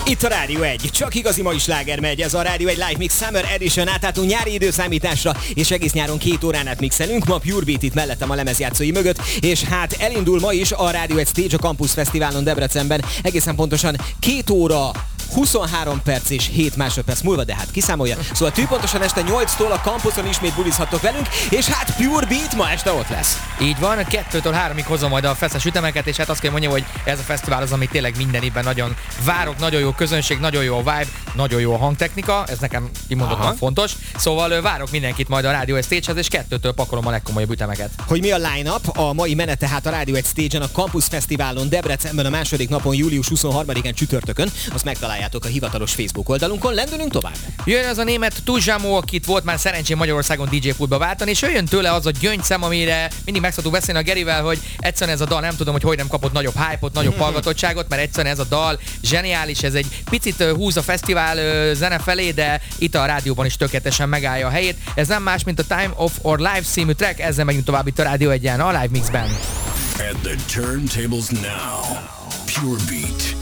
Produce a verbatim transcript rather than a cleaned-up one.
Itt a Rádió egy, csak igazi mai sláger megy, ez a Rádió egy Live Mix Summer Edition, átálltunk nyári időszámításra, és egész nyáron két órán át mixelünk, ma Pure Beat itt mellettem a lemezjátszói mögött, és hát elindul ma is a Rádió egy Stage a Campus Fesztiválon Debrecenben, egészen pontosan két óra, huszonhárom perc és hét másodperc múlva, de hát kiszámolja. Szóval tűpontosan este nyolctól a campuson ismét bulizhattok velünk, és hát Pure Beat ma este ott lesz. Így van, kettőtől háromig hozom majd a feszes ütemeket, és hát azt kell mondjam, hogy ez a fesztivál az, amit tényleg minden évben nagyon várok, nagyon jó közönség, nagyon jó a vibe, nagyon jó a hangtechnika, ez nekem kimondottan fontos. Szóval várok mindenkit majd a Rádió egy Stage-hez, és kettőtől pakolom a legkomolyabb ütemeket. Hogy mi a line-up, a mai menet tehát a Rádió egy Stage-en a Campus Fesztiválon Debrecenben a második napon, július huszonharmadikán csütörtökön, azt megtaláljátok a hivatalos Facebook oldalunkon, lendülünk tovább. Jöjjön az a német Tujamo, akit volt már szerencsém Magyarországon dé dzsé pultba váltani, és jöjjön tőle az a gyöngyszem, amire mindig meg szoktuk beszélni a Gerivel, hogy egyszerűen ez a dal, nem tudom, hogy hogy nem kapott nagyobb hype-ot, nagyobb hallgatottságot, mert egyszerűen ez a dal zseniális, ez egy picit húz a fesztivál zene felé, de itt a rádióban is tökéletesen megállja a helyét. Ez nem más, mint a Time of Our Life című track, ezzel megyünk tovább itt a Rádió egyen, a Live Mixben. At the turntables now, Pure Beat.